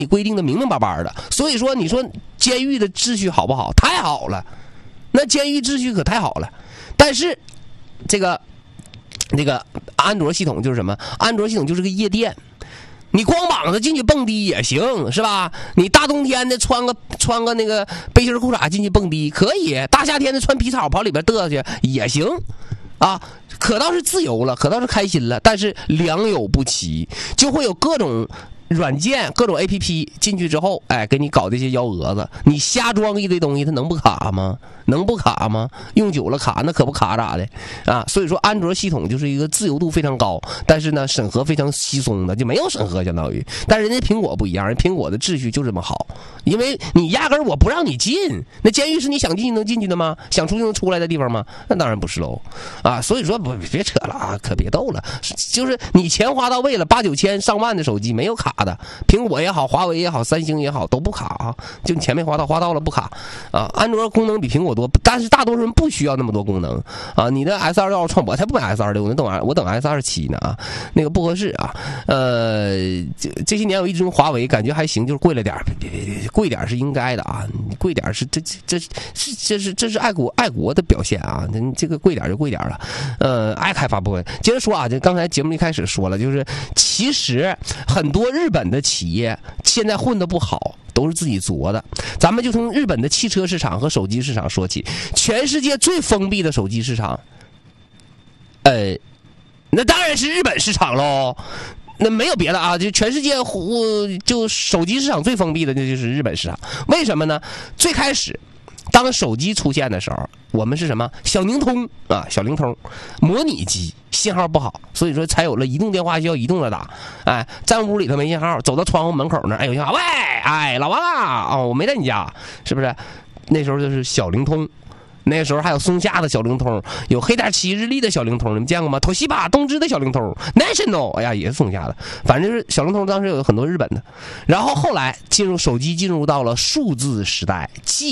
你规定的明明白白的。所以说，你说监狱的秩序好不好？太好了，那监狱秩序可太好了。但是这个安卓系统就是什么？安卓系统就是个夜店。你光膀子进去蹦迪也行，是吧？你大冬天的穿个那个背心裤衩进去蹦迪可以，大夏天的穿皮草跑里边嘚瑟去也行，啊，可倒是自由了，可倒是开心了。但是良莠不齐，就会有各种软件、各种 APP 进去之后，哎，给你搞这些幺蛾子。你瞎装一堆东西，它能不卡吗？能不卡吗？用久了卡，那可不卡咋的啊？所以说，安卓系统就是一个自由度非常高，但是呢，审核非常稀松的，就没有审核，相当于。但是人家苹果不一样，人苹果的秩序就这么好，因为你压根儿我不让你进，那监狱是你想进就能进去的吗？想出就能出来的地方吗？那当然不是喽，啊！所以说别扯了啊，可别逗了，就是你钱花到位了，8、9千、上万的手机没有卡的，苹果也好，华为也好，三星也好都不卡啊，就你钱没花到，花到了不卡啊。安卓功能比苹果多，但是大多数人不需要那么多功能啊。你的 S26 创我才不买 S26，我等 S27呢啊，那个不合适啊。这些年我一直用华为，感觉还行，就是贵了点，贵点是应该的啊，贵点是这是爱国的表现啊。这个贵点就贵点了，爱开发不会。接着说啊，就刚才节目一开始说了，就是其实很多日本的企业现在混得不好，都是自己作的。咱们就从日本的汽车市场和手机市场说起，全世界最封闭的手机市场，那当然是日本市场喽。那没有别的啊，就全世界就手机市场最封闭的，那就是日本市场。为什么呢？最开始当手机出现的时候，我们是什么小灵通啊，小灵通模拟机，信号不好，所以说才有了移动电话需要移动的打。哎，站屋里头没信号，走到窗户门口那儿，哎有信号，喂，哎老王啊，哦我没在你家，是不是？那时候就是小灵通。那个时候还有松下的小灵通，有黑田七日立的小灵通，你们见过吗？Toshiba东芝的小灵通 ，National， 哎呀也是松下的，反正就是小灵通当时有很多日本的。然后后来手机进入到了数字时代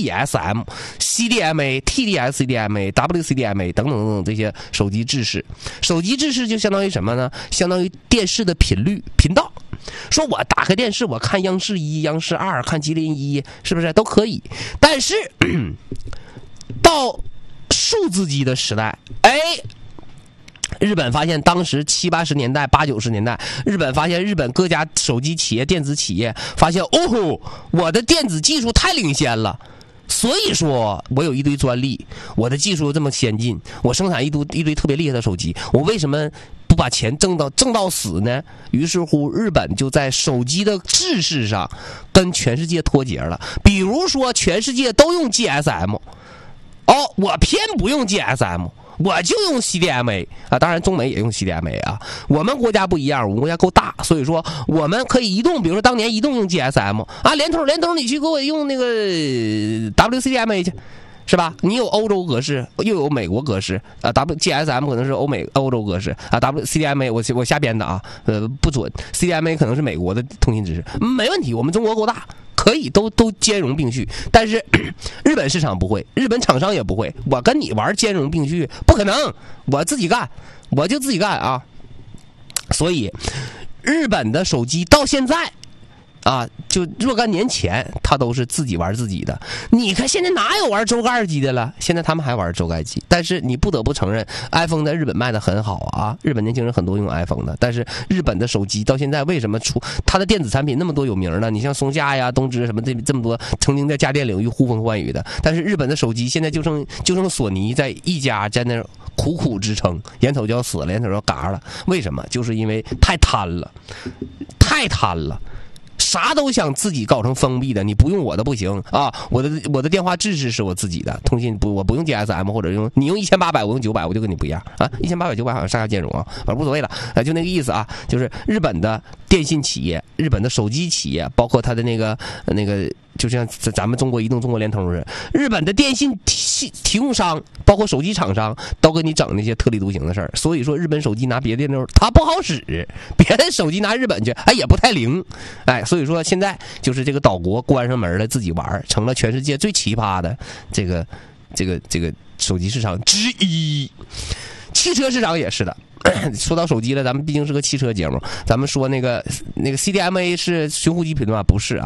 ，GSM、CDMA、TDS-CDMA、WCDMA 等等等等这些手机制式。手机制式就相当于什么呢？相当于电视的频道。说我打开电视，我看央视1、央视2，看吉林1，是不是都可以？但是到数字机的时代，日本发现当时70、80年代、80、90年代，日本发现日本各家手机企业、电子企业发现，哦，我的电子技术太领先了。所以说我有一堆专利，我的技术这么先进，我生产一堆特别厉害的手机，我为什么不把钱挣到死呢？于是乎，日本就在手机的制式上跟全世界脱节了。比如说，全世界都用 GSM， 我偏不用 GSM。我就用 CDMA 啊，当然中美也用 CDMA 啊。我们国家不一样，我们国家够大，所以说我们可以移动，比如说当年移动用 GSM 啊，联通你去给我用那个 WCDMA 去，是吧？你有欧洲格式，又有美国格式啊 ，GSM 可能是欧洲格式啊 ，WCDMA 我瞎编的啊，不准 ，CDMA 可能是美国的通信指示，没问题，我们中国够大。可以都兼容并蓄，但是日本市场不会，日本厂商也不会。我跟你玩兼容并蓄不可能，我自己干，我就自己干啊。所以日本的手机到现在啊，就若干年前，他都是自己玩自己的。你看现在哪有玩周盖机的了？现在他们还玩周盖机，但是你不得不承认 ，iPhone 在日本卖的很好啊。日本年轻人很多用 iPhone 的，但是日本的手机到现在为什么它的电子产品那么多有名呢？你像松下呀、东芝什么这么多曾经在家电领域呼风唤雨的，但是日本的手机现在就剩索尼在一家在那苦支撑，眼瞅就要死了，眼瞅就要嘎了。为什么？就是因为太贪了。啥都想自己搞成封闭的，你不用我的不行啊！我的电话制式是我自己的，通信我不用 GSM 或者你用1800，我用900，我就跟你不一样啊！1800、900好像上下兼容啊，反正无所谓了啊，就那个意思啊，就是日本的电信企业、日本的手机企业，包括它的那个，就像咱们中国移动、中国联通似的，日本的电信提供商，包括手机厂商，都给你整那些特立独行的事儿。所以说，日本手机拿别的地方它不好使，别的手机拿日本去，也不太灵，所以说现在就是这个岛国关上门了，自己玩，成了全世界最奇葩的这个手机市场之一。汽车市场也是的。说到手机了，咱们毕竟是个汽车节目，咱们说那个 CDMA 是寻呼机频段，不是啊